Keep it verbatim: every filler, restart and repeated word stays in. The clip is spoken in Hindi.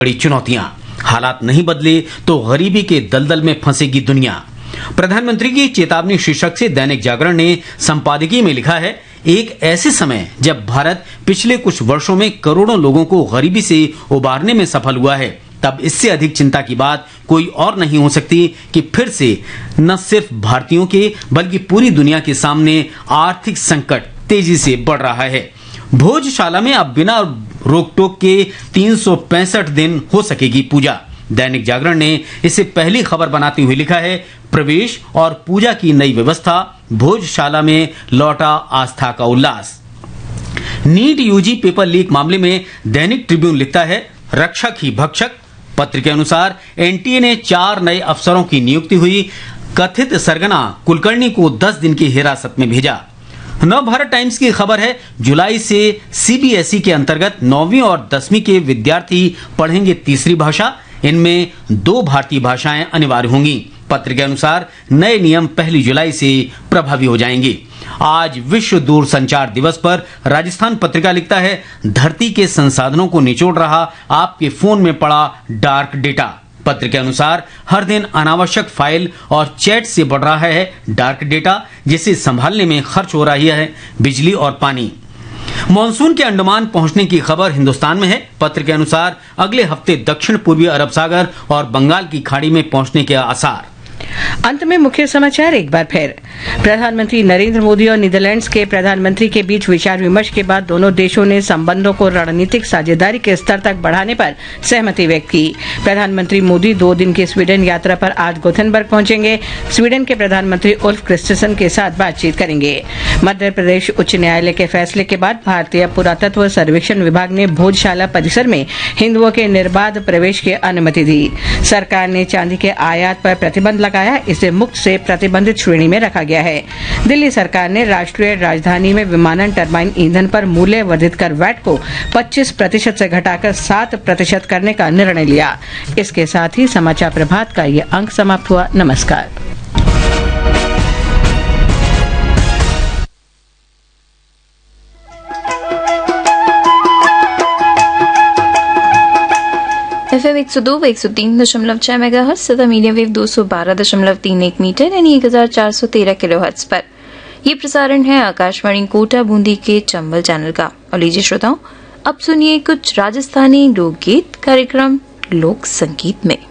बड़ी चुनौतियां, हालात नहीं बदले तो गरीबी के दलदल में फंसेगी दुनिया। प्रधानमंत्री की चेतावनी शीर्षक से दैनिक जागरण ने संपादकीय में लिखा है, एक ऐसे समय जब भारत पिछले कुछ वर्षों में करोड़ों लोगों को गरीबी से उबारने में सफल हुआ है, तब इससे अधिक चिंता की बात कोई और नहीं हो सकती कि फिर से न सिर्फ भारतीयों के बल्कि पूरी दुनिया के सामने आर्थिक संकट तेजी से बढ़ रहा है। भोजशाला में अब बिना रोक टोक के तीन सौ पैंसठ दिन हो सकेगी पूजा। दैनिक जागरण ने इसे पहली खबर बनाते हुए लिखा है, प्रवेश और पूजा की नई व्यवस्था, भोजशाला में लौटा आस्था का उल्लास। नीट यूजी पेपर लीक मामले में दैनिक ट्रिब्यून लिखता है, रक्षक ही भक्षक। पत्र के अनुसार एनटीए ने चार नए अफसरों की नियुक्ति हुई, कथित सरगना कुलकर्णी को दस दिन की हिरासत में भेजा। नव भारत टाइम्स की खबर है, जुलाई से सीबीएसई के अंतर्गत नौवीं और दसवीं के विद्यार्थी पढ़ेंगे तीसरी भाषा, इनमें दो भारतीय भाषाएं अनिवार्य होंगी। पत्र के अनुसार नए नियम पहली जुलाई से प्रभावी हो जाएंगे। आज विश्व दूरसंचार दिवस पर राजस्थान पत्रिका लिखता है, धरती के संसाधनों को निचोड़ रहा आपके फोन में पड़ा डार्क डेटा। पत्र के अनुसार हर दिन अनावश्यक फाइल और चैट से बढ़ रहा है डार्क डेटा, जिसे संभालने में खर्च हो रही है बिजली और पानी। मॉनसून के अंडमान पहुंचने की खबर हिंदुस्तान में है। पत्र के अनुसार अगले हफ्ते दक्षिण पूर्वी अरब सागर और बंगाल की खाड़ी में पहुंचने के आसार। अंत में मुख्य समाचार एक बार फिर। प्रधानमंत्री नरेंद्र मोदी और नीदरलैंड्स के प्रधानमंत्री के बीच विचार विमर्श के बाद दोनों देशों ने संबंधों को रणनीतिक साझेदारी के स्तर तक बढ़ाने पर सहमति व्यक्त की। प्रधानमंत्री मोदी दो दिन की स्वीडन यात्रा पर आज गोथेनबर्ग पहुंचेंगे। स्वीडन के प्रधानमंत्री उल्फ क्रिस्टसन के साथ बातचीत करेंगे। मध्य प्रदेश उच्च न्यायालय के फैसले के बाद भारतीय पुरातत्व सर्वेक्षण विभाग ने भोजशाला परिसर में हिंदुओं के निर्बाध प्रवेश की अनुमति दी। सरकार ने चांदी के आयात पर प्रतिबंध लगाया, इसे मुक्त से प्रतिबंधित श्रेणी में रखा गया है। दिल्ली सरकार ने राष्ट्रीय राजधानी में विमानन टरबाइन ईंधन पर मूल्य वर्धित कर वैट को पच्चीस प्रतिशत से घटाकर सात प्रतिशत करने का निर्णय लिया। इसके साथ ही समाचार प्रभात का ये अंक समाप्त हुआ। नमस्कार। एफ एम एक सौ दो व एक सौ तीन दशमलव छह मेगा हर्ट्ज तथा मीडियम वेव दो सौ बारह दशमलव तीन एक मीटर यानी एक हजार चार सौ तेरह किलो हर्ट्ज पर यह प्रसारण है आकाशवाणी कोटा बूंदी के चंबल चैनल का। और लीजिए श्रोताओं, अब सुनिए कुछ राजस्थानी लोकगीत कार्यक्रम लोक संगीत में।